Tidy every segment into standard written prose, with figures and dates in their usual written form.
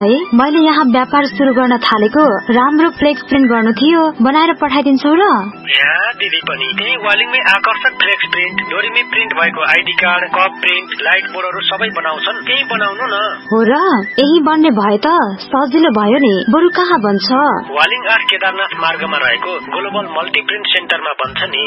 मैले यहाँ व्यापार सुरु गर्न थालेको राम्रो फ्लेक्स प्रिन्ट गर्नु थियो, बनाएर पठाइदिन्छौ र? यहाँ दिदी पनि त्यही वालिङमै आकर्षक फ्लेक्स प्रिन्ट, डोरीमै प्रिन्ट भएको ID card, cup print, light बोर्डहरू सबै बनाउँछन्। त्यही बनाउनु न। हो र? यही बन्ने भए त सजिलो भयो नि। बरु कहाँ बन्छ? वालिङ 8 केदारनाथ मार्गमा रहेको ग्लोबल मल्टी प्रिन्ट सेन्टरमा बन्छ नि।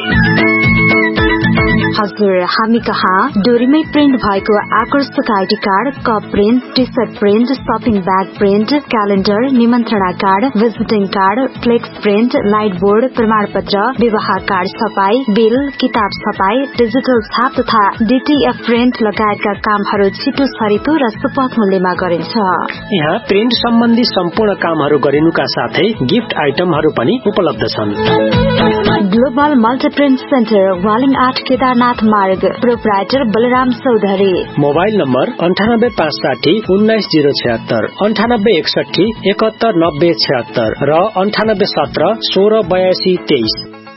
हजुर, हामी कहाँ डोरीमै प्रिन्ट भएको आकर्षक ID card, cup print, T short print, shopping bag print, calendar, निमन्त्रणा card, visiting card, flex print, light board, प्रमाणपत्र, विवाह कार्ड छपाई, बिल, किताब छपाई, डिजिटल छाप तथा डीटीएफ प्रिन्ट लगायतका कामहरू छिटो छरितो र सुपथ मूल्यमा गरिन्छ। यहाँ प्रिन्ट सम्बन्धी सम्पूर्ण कामहरू गरिनुका साथै गिफ्ट आइटमहरू पनि उपलब्ध छन्। Global multi print centre, Waling 8 Kedarnath मार्ग, proprietor Balram Chaudhary. Mobile number 9856 19076, 9861 719076 र 9817 168223।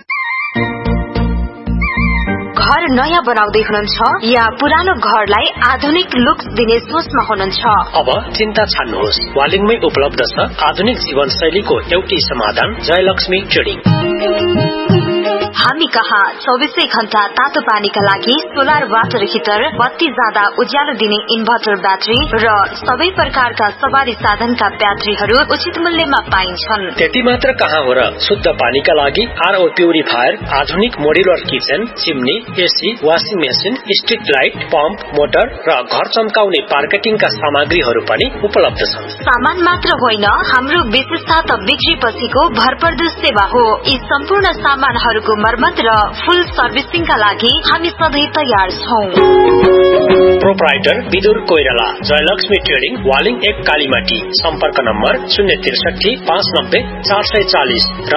घर नयाँ बनाउँदै हुनुहुन्छ या पुरानो घरलाई आधुनिक लुक्स दिने सोचमा हुनुहुन्छ? अब चिन्ता छाड्नुहोस्, वालिङमै उपलब्ध छ आधुनिक जीवनशैलीको एउटै समाधान, जयलक्ष्मी ट्रेडिङ। हामी कहाँ 24 घण्टा तातो पानीका लागि सोलर वाटर हिटर, बत्ती जाँदा उज्यालो दिने इन्भर्टर ब्याट्री र सबै प्रकारका सवारी साधनका ब्याट्रीहरू उचित मूल्यमा पाइन्छन्। त्यति मात्र कहाँ हो र, शुद्ध पानीका लागि आरओ प्युरिफायर, आधुनिक modular kitchen, chimney, AC, washing machine, street light, pump, motor र घर चम्काउने मार्केटिङका सामग्रीहरू पनि उपलब्ध छन्। सामान मात्र होइन, हाम्रो विशेषता त बिक्री पछिको भरपर्दो सेवा हो। यी सम्पूर्ण सामानहरूको मर्मत र फुल सर्भिसिङका लागि हामी सधैँ तयार छौं। Proprietor Vidur Koirala, Jayalakshmi trading, Waling 1 Kalimati. सम्पर्क नम्बर 063 590 440 र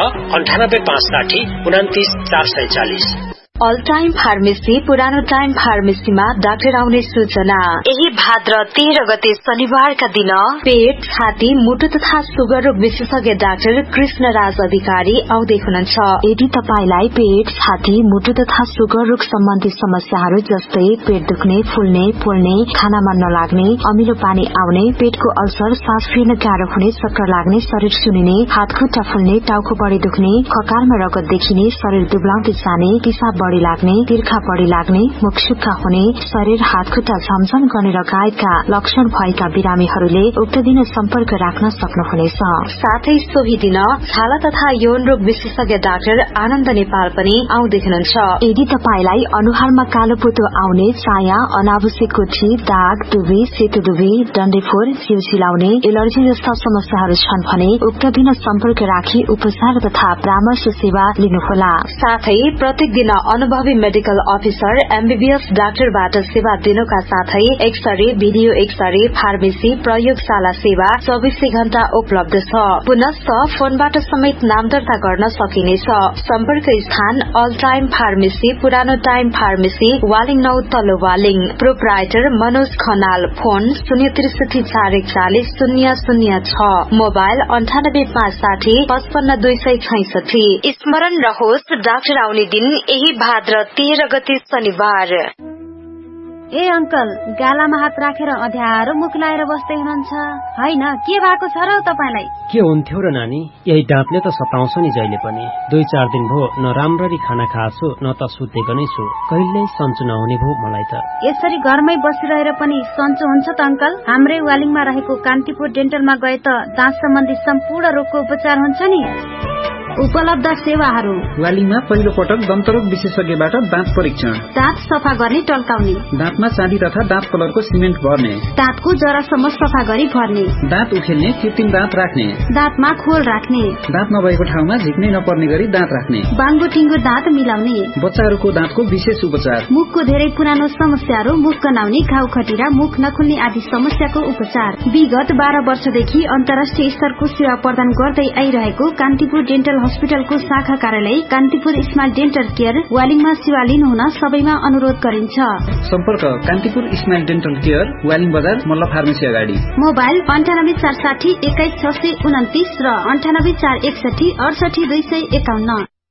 9865 29 440। अल टाइम फार्मेसी, पुरानो टाइम फार्मेसीमा डाक्टर आउने सूचना। यही भाद्र 13 गते शनिबारका दिन पेट, छाती, मुटु तथा सुगर रोग विशेषज्ञ डाक्टर कृष्ण राज अधिकारी आउँदै हुनुहुन्छ। यदि तपाईलाई पेट, छाती, मुटु तथा सुगर रोग सम्बन्धी समस्याहरू जस्तै पेट दुख्ने, फुल्ने, पोल्ने, खानामा नलाग्ने, अमिलो पानी आउने, पेटको अल्सर, सास फेर्न गाह्रो हुने, चक्कर लाग्ने, शरीर सुनिने, हात खुट्टा फुल्ने, टाउको बढी दुख्ने, ककालमा रगत देखिने, शरीर दुब्लाउँदै जाने, पिसाब बढी लाग्ने, तिर्खा बढी लाग्ने, मुख सुक्खा हुने, शरीर हात खुट्टा झमझम गर्ने लगायतका लक्षण भएका बिरामीहरूले उक्त दिन सम्पर्क राख्न सक्नुहुनेछ। साथै सोही दिन छाला तथा यौन रोग विशेषज्ञ डाक्टर आनन्द नेपाल पनि आउँदै हुनुहुन्छ। यदि तपाईलाई अनुहारमा कालो पोतो आउने, चाया, अनावश्यक कोठी, दाग, दुबी, सेतो दुबी, डन्डेफोर, जिउ चिलाउने, एलर्जी जस्ता समस्याहरू छन् भने उक्त दिन सम्पर्क राखी उपचार तथा परामर्श सेवा लिनुहोला। साथै प्रत्येक दिन अनुभवी मेडिकल अफिसर एमबीबीएस डाक्टरबाट सेवा दिनुका साथै एक्सरे, भिडियो एक्सरे, फार्मेसी, प्रयोगशाला सेवा 24 घण्टा उपलब्ध छ। पुनश्च फोनबाट समेत नाम दर्ता गर्न सकिनेछ। सम्पर्क स्थान अल टाइम फार्मेसी, पुरानो टाइम फार्मेसी, वालिङ 9 तल्लो Waling. Proprietor Manoj Khanal. Phone 063 441 006, mobile 9856 55 266। स्मरण रहोस्, डाक्टर आउने दिन यही भाद्र 13 गते शनिबार। ए अंकल, गालामा हात राखेर अध्यारो मुख लाएर बस्दै हुनुहुन्छ हैन? के भएको छ र तपाईलाई? के हुन्थ्यो र नानी, यही दाँतले त सताउँछ नि जहिले पनि। 2-4 दिन भो न राम्ररी खाना खाछु न त सुतेको नै छु। कहिल्यै सन्चो नहुने भो मलाई त। यसरी घरमै बसिरहेर पनि सन्चो हुन्छ त अंकल? हाम्रै वालिङमा रहेको कान्तिपुर डेन्टलमा गए त दाँत सम्बन्धी सम्पूर्ण रोगको उपचार हुन्छ नि। उपलब्ध सेवाहरू: वालिङमा पहिलो पटक दन्तरोग विशेषज्ञबाट दाँत परीक्षण, दाँत सफा गर्ने टल्काउने, दाँतमा चाँदी तथा दाँत कलरको सिमेन्ट भर्ने, दाँतको जरासम्म सफा गरी भर्ने, दाँत उखेल्ने, कृत्रिम दाँत राख्ने, दाँतमा खोल राख्ने, दाँत नभएको ठाउँमा झिक्नै नपर्ने गरी दाँत राख्ने, बाङ्गो टिङ्गो दाँत मिलाउने, बच्चाहरूको दाँतको विशेष उपचार, मुखको धेरै पुरानो समस्याहरू, मुख गनाउने, घाउ खटिरा, मुख नखुल्ने आदि समस्याको उपचार। विगत 12 वर्षदेखि अन्तर्राष्ट्रिय स्तरको सेवा प्रदान गर्दै आइरहेको कान्तिपुर डेन्टल हस्पिटलको शाखा कार्यालय कान्तिपुर स्माइल डेन्टल केयर वालिङमा सेवा लिनुहुन सबैमा अनुरोध गरिन्छ। सम्पर्क Kantipur smile dental care, Waling बजार, मल्ल फार्मेसी अगाडि। मोबाइल 98 460 21 629 र 98 461 68 251।